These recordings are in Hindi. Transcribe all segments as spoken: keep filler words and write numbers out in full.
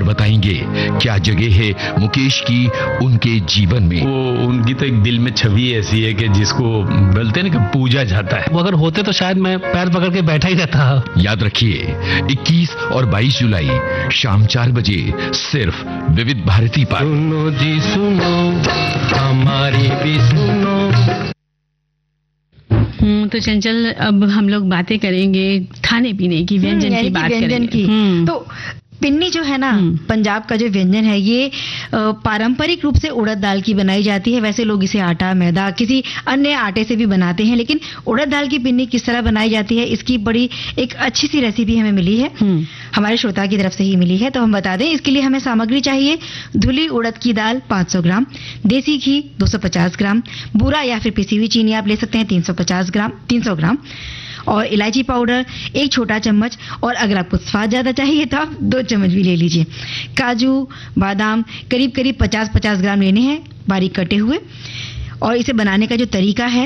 और बताएंगे क्या जगह है मुकेश की उनके जीवन में। वो उनकी तो एक दिल में छवि ऐसी है कि जिसको बोलते हैं ना कि पूजा जाता है। वो अगर होते तो शायद मैं पैर पकड़ के बैठा ही रहता। याद रखिए इक्कीस और बाईस जुलाई शाम चार बजे सिर्फ विविध भारती पर। सुनो जी सुनो हमारी भी सुनो। हम्म तो चंचल, अब हम लोग बातें करेंगे खाने पीने की, व्यंजन की बात व्यंजन करेंगे की। तो पिन्नी जो है ना, पंजाब का जो व्यंजन है, ये पारंपरिक रूप से उड़द दाल की बनाई जाती है। वैसे लोग इसे आटा, मैदा, किसी अन्य आटे से भी बनाते हैं, लेकिन उड़द दाल की पिन्नी किस तरह बनाई जाती है, इसकी बड़ी एक अच्छी सी रेसिपी हमें मिली है, हमारे श्रोता की तरफ से ही मिली है। तो हम बता दें, इसके लिए हमें सामग्री चाहिए: धुली उड़द की दाल पाँच सौ ग्राम, देसी घी दो सौ पचास ग्राम, बूरा या फिर पिसी हुई चीनी आप ले सकते हैं तीन सौ पचास ग्राम तीन सौ ग्राम, और इलायची पाउडर एक छोटा चम्मच, और अगर आपको स्वाद ज्यादा चाहिए तो आप दो चम्मच भी ले लीजिए। काजू, बादाम करीब करीब पचास पचास ग्राम लेने हैं, बारीक कटे हुए। और इसे बनाने का जो तरीका है,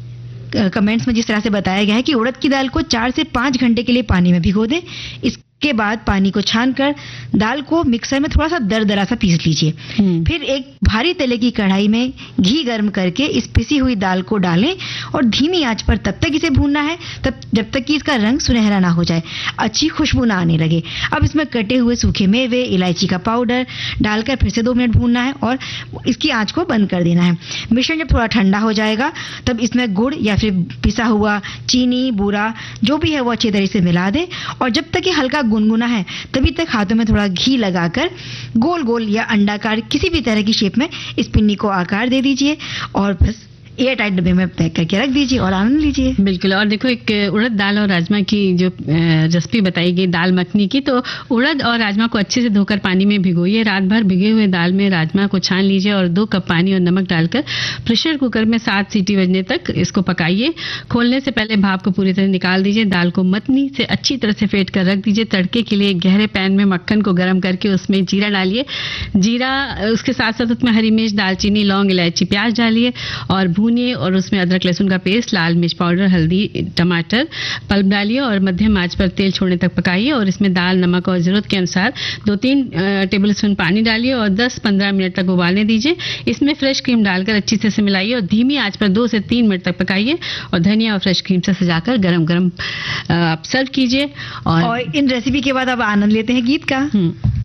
कमेंट्स में जिस तरह से बताया गया है कि उड़द की दाल को चार से पांच घंटे के लिए पानी में भिगो दें। इसके बाद पानी को छानकर दाल को मिक्सर में थोड़ा सा दरदरा सा पीस लीजिए। फिर एक भारी तले की कढ़ाई में घी गर्म करके इस पिसी हुई दाल को डालें और धीमी आंच पर तब तक इसे भूनना है तब जब तक कि इसका रंग सुनहरा ना हो जाए, अच्छी खुशबू ना आने लगे। अब इसमें कटे हुए सूखे मेवे, इलायची का पाउडर डालकर फिर से दो मिनट भूनना है और इसकी आंच को बंद कर देना है। मिश्रण जब थोड़ा ठंडा हो जाएगा तब इसमें गुड़ या फिर पिसा हुआ चीनी, बूरा जो भी है वो अच्छी तरह से मिला दें, और जब तक ये हल्का गुनगुना है तभी तक हाथों में थोड़ा घी लगाकर गोल गोल या अंडाकार किसी भी तरह की शेप में इस पिन्नी को आकार दे दीजिए और बस एयर टाइट डब्बे में पैक करके रख दीजिए और आनंद लीजिए। बिल्कुल। और देखो, एक उड़द दाल और राजमा की जो रेसिपी बताई गई दाल मखनी की, तो उड़द और राजमा को अच्छे से धोकर पानी में भिगोइए। रात भर भिगे हुए दाल में राजमा को छान लीजिए और दो कप पानी और नमक डालकर प्रेशर कुकर में सात सीटी बजने तक इसको पकाइए। खोलने से पहले भाप को पूरी तरह निकाल दीजिए। दाल को मथनी से अच्छी तरह से फेंट कर रख दीजिए। तड़के के लिए गहरे पैन में मक्खन को गर्म करके उसमें जीरा डालिए। जीरा उसके साथ साथ उसमें हरी मिर्च, दालचीनी, लौंग, इलायची, प्याज डालिए और भूनिए, और उसमें अदरक लहसुन का पेस्ट, लाल मिर्च पाउडर, हल्दी, टमाटर पल्प डालिए और मध्यम आंच पर तेल छोड़ने तक पकाइए। और इसमें दाल, नमक और जरूरत के अनुसार दो तीन टेबल स्पून पानी डालिए और दस पंद्रह मिनट तक उबालने दीजिए। इसमें फ्रेश क्रीम डालकर अच्छी तरह से मिलाइए और धीमी आंच पर दो से तीन मिनट तक पकाइए और धनिया और फ्रेश क्रीम से सजाकर गरम गरम आप सर्व कीजिए। और, और इन रेसिपी के बाद अब आनंद लेते हैं गीत का।